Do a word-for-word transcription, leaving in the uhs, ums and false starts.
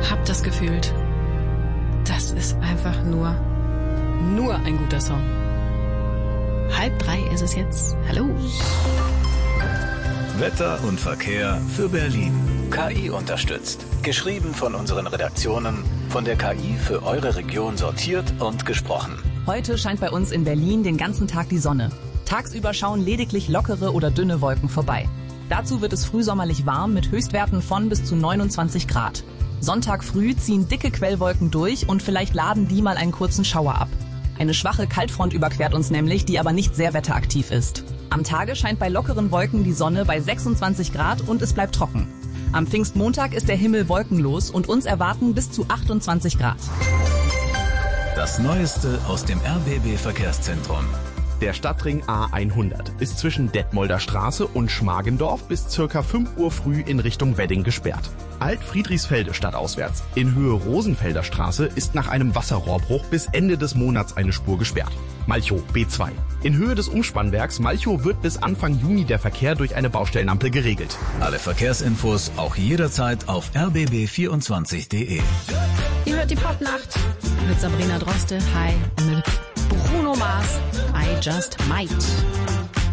hab das gefühlt. Das ist einfach nur, nur ein guter Song. Halb drei ist es jetzt. Hallo. Wetter und Verkehr für Berlin. K I unterstützt. Geschrieben von unseren Redaktionen, von der K I für eure Region sortiert und gesprochen. Heute scheint bei uns in Berlin den ganzen Tag die Sonne. Tagsüber schauen lediglich lockere oder dünne Wolken vorbei. Dazu wird es frühsommerlich warm mit Höchstwerten von bis zu neunundzwanzig Grad. Sonntag früh ziehen dicke Quellwolken durch und vielleicht laden die mal einen kurzen Schauer ab. Eine schwache Kaltfront überquert uns nämlich, die aber nicht sehr wetteraktiv ist. Am Tage scheint bei lockeren Wolken die Sonne bei sechsundzwanzig Grad und es bleibt trocken. Am Pfingstmontag ist der Himmel wolkenlos und uns erwarten bis zu achtundzwanzig Grad. Das Neueste aus dem R B B Verkehrszentrum. Der Stadtring A hundert ist zwischen Detmolder Straße und Schmargendorf bis circa fünf Uhr früh in Richtung Wedding gesperrt. Alt-Friedrichsfelde stadtauswärts in Höhe Rosenfelder Straße ist nach einem Wasserrohrbruch bis Ende des Monats eine Spur gesperrt. Malchow B zwei. In Höhe des Umspannwerks Malchow wird bis Anfang Juni der Verkehr durch eine Baustellenampel geregelt. Alle Verkehrsinfos auch jederzeit auf r b b vierundzwanzig punkt de. Ihr hört die Popnacht mit Sabrina Droste, hi, und mit Bruno Mars, I Just Might.